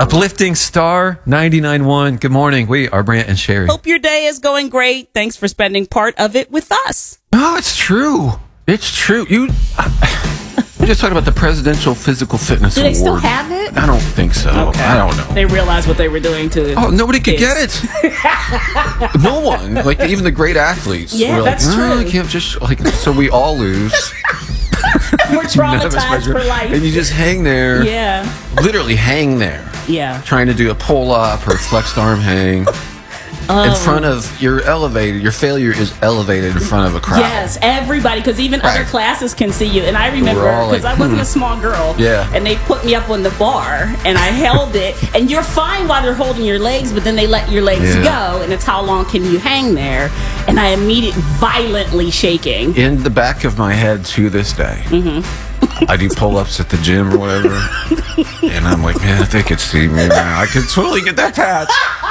Uplifting Star 99.1. Good morning. We are Brant and Sherry. Hope your day is going great. Thanks for spending part of it with us. No, it's true. It's true. We just talked about the Presidential Physical Fitness Award. Do they still have it? I don't think so. Okay. I don't know. They realized what they were doing to Oh, nobody could kids. get it. No one. Like, even the great athletes. Yeah, were that's like, true. I can't just, like, so we all lose. We're None of us traumatized measure- for life. And you just hang there. Yeah. Literally hang there. Yeah. Trying to do a pull-up or flexed arm hang. In front of your failure is elevated in front of a crowd. Yes, everybody, because even other Right. classes can see you. And I We're remember, all because like, I wasn't a small girl, Yeah. and they put me up on the bar, and I held it, and you're fine while they're holding your legs, but then they let your legs Yeah. go, and it's how long can you hang there, and I immediately violently shaking. In the back of my head to this day, I do pull-ups at the gym or whatever, and I'm like, man, if they could see me now, I could totally get that patch.